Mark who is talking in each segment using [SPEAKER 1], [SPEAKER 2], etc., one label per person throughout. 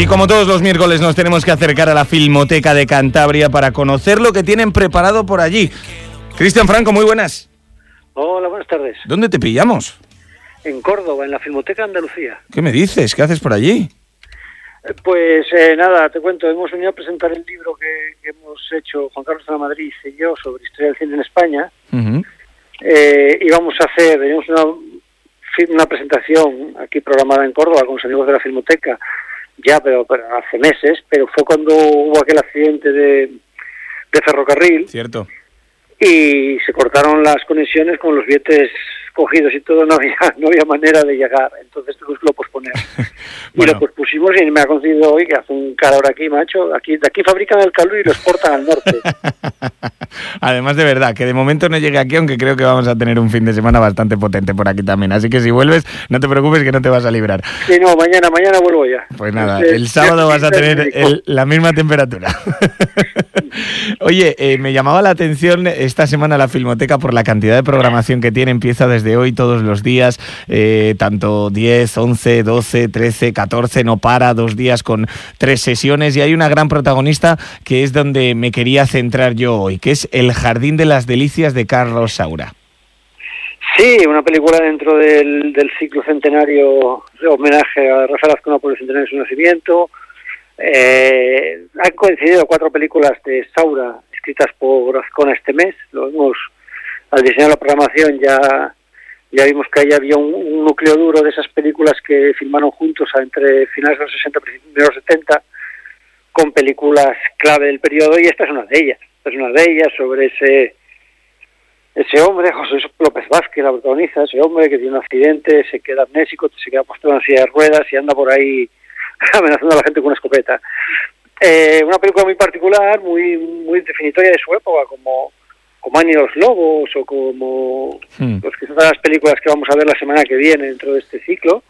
[SPEAKER 1] Y como todos los miércoles nos tenemos que acercar a la Filmoteca de Cantabria para conocer lo que tienen preparado por allí. Cristian Franco, muy buenas.
[SPEAKER 2] Hola, buenas tardes.
[SPEAKER 1] ¿Dónde te pillamos?
[SPEAKER 2] En Córdoba, en la Filmoteca de Andalucía.
[SPEAKER 1] ¿Qué me dices? ¿Qué haces por allí?
[SPEAKER 2] Pues nada, te cuento, hemos venido a presentar el libro que hemos hecho Juan Carlos de la Madrid y yo sobre historia del cine en España.
[SPEAKER 1] Uh-huh.
[SPEAKER 2] Y vamos a hacer, tenemos una presentación aquí programada en Córdoba con los amigos de la Filmoteca, ya, pero hace meses, pero fue cuando hubo aquel accidente de ferrocarril.
[SPEAKER 1] Cierto.
[SPEAKER 2] Y se cortaron las conexiones con los billetes cogidos y todo, no había manera de llegar, entonces tuvimos que lo posponer. Bueno. Y lo pospusimos y me ha conseguido hoy que hace un calor aquí, macho, de aquí fabrican el calor y lo exportan al norte.
[SPEAKER 1] Además, de verdad, que de momento no llegue aquí, aunque creo que vamos a tener un fin de semana bastante potente por aquí también, así que si vuelves, no te preocupes que no te vas a librar.
[SPEAKER 2] Sí, no, mañana vuelvo ya.
[SPEAKER 1] Pues nada, el sábado vas a tener la misma temperatura. Oye, me llamaba la atención esta semana la Filmoteca por la cantidad de programación que tiene. Empieza desde hoy todos los días, tanto 10, 11, 12, 13, 14, no para, 2 días con 3 sesiones, y hay una gran protagonista que es donde me quería centrar yo hoy, que es El Jardín de las Delicias de Carlos Saura.
[SPEAKER 2] Sí, una película dentro del ciclo centenario de homenaje a Rafael Azcona por el centenario de su nacimiento. Han coincidido 4 películas de Saura escritas por Azcona este mes. Al diseñar la programación ya vimos que ahí había un núcleo duro de esas películas que filmaron juntos entre finales de los 60 y principios de los 70, con películas clave del periodo, y esta es una de ellas. Sobre ese hombre, José López Vázquez, la protagoniza, ese hombre que tiene un accidente, se queda amnésico, se queda postrado en una silla de ruedas y anda por ahí amenazando a la gente con una escopeta. Una película muy particular, muy definitoria de su época, como Annie y los Lobos, o como pues que son las películas que vamos a ver la semana que viene dentro de este ciclo.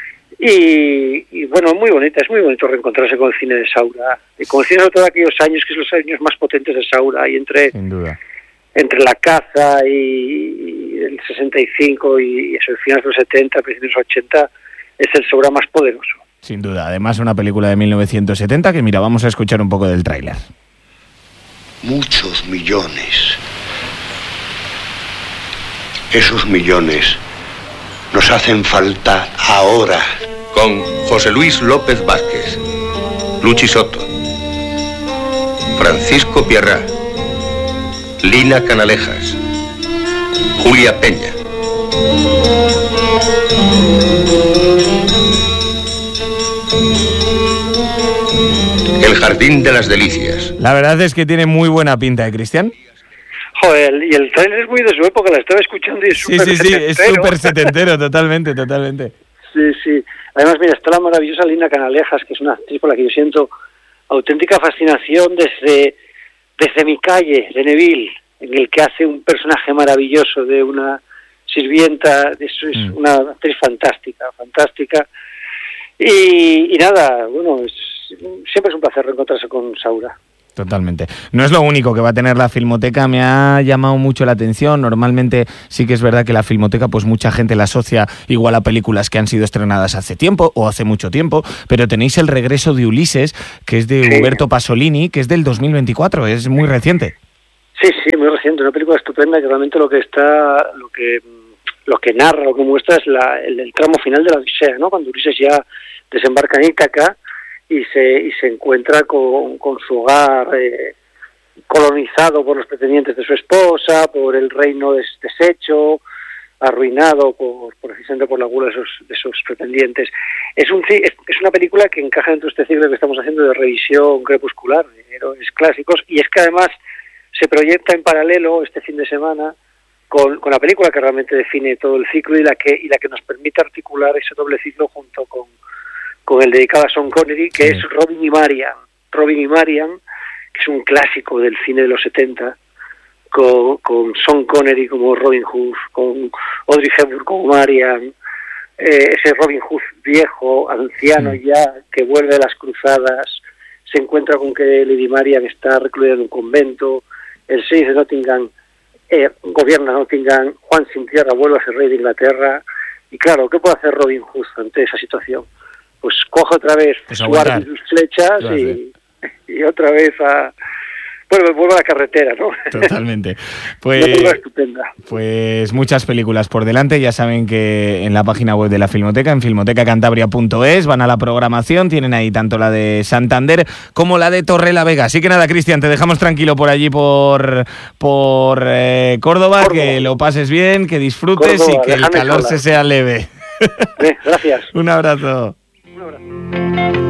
[SPEAKER 2] Y bueno, es muy bonito reencontrarse con el cine de Saura, y con el cine de todos aquellos años, que son los años más potentes de Saura, y sin duda, entre La Caza y el 65 y eso, el final de los 70, principios de los 80, es el Saura más poderoso.
[SPEAKER 1] Sin duda, además una película de 1970 que, mira, vamos a escuchar un poco del tráiler.
[SPEAKER 3] Muchos millones. Esos millones nos hacen falta ahora.
[SPEAKER 4] Con José Luis López Vázquez, Luchi Soto, Francisco Pierrá, Lina Canalejas, Julia Peña. El Jardín de las Delicias.
[SPEAKER 1] La verdad es que tiene muy buena pinta, ¿eh, Cristian?
[SPEAKER 2] Joder, y el trailer es muy de su época, la estaba escuchando y es súper setentero.
[SPEAKER 1] Es súper setentero, totalmente.
[SPEAKER 2] Sí. Además, mira, está la maravillosa Lina Canalejas, que es una actriz por la que yo siento auténtica fascinación desde Mi calle, de Neville, en el que hace un personaje maravilloso de una sirvienta. Eso es una actriz fantástica. Y nada, bueno, siempre es un placer reencontrarse con Saura.
[SPEAKER 1] Totalmente. No es lo único que va a tener la Filmoteca, me ha llamado mucho la atención. Normalmente sí que es verdad que la Filmoteca, pues mucha gente la asocia igual a películas que han sido estrenadas hace tiempo o hace mucho tiempo, pero tenéis El regreso de Ulises, que es de Uberto Pasolini, que es del 2024, es muy reciente. Sí,
[SPEAKER 2] muy reciente, una película estupenda que realmente lo que narra, lo que muestra es el tramo final de la Odisea, ¿no? Cuando Ulises ya desembarca en Ítaca y se encuentra con su hogar colonizado por los pretendientes de su esposa, por el reino deshecho, arruinado precisamente por la gula de esos pretendientes. Es una película que encaja dentro de este ciclo que estamos haciendo de revisión crepuscular de héroes clásicos, y es que además se proyecta en paralelo este fin de semana con la película que realmente define todo el ciclo y la que nos permite articular ese doble ciclo junto con el dedicado a Sean Connery, que es Robin y Marian, que es un clásico del cine de los 70, con Sean Connery como Robin Hood, con Audrey Hepburn como Marian, ese Robin Hood viejo, anciano ya, que vuelve de las cruzadas, se encuentra con que Lady Marian está recluida en un convento, el 6 de Nottingham gobierna Nottingham, Juan sin tierra vuelve a ser rey de Inglaterra, y claro, ¿qué puede hacer Robin Hood ante esa situación? pues coge otra vez su arco y sus flechas y otra vez bueno, vuelve a la carretera, ¿no?
[SPEAKER 1] Totalmente.
[SPEAKER 2] Una película estupenda.
[SPEAKER 1] Pues muchas películas por delante. Ya saben que en la página web de la Filmoteca, en filmotecacantabria.es, van a la programación. Tienen ahí tanto la de Santander como la de Torrelavega. Así que nada, Cristian, te dejamos tranquilo por allí, por Córdoba. Que lo pases bien, que disfrutes y que el calor se sea leve.
[SPEAKER 2] Gracias.
[SPEAKER 1] Un abrazo.
[SPEAKER 2] Un abrazo.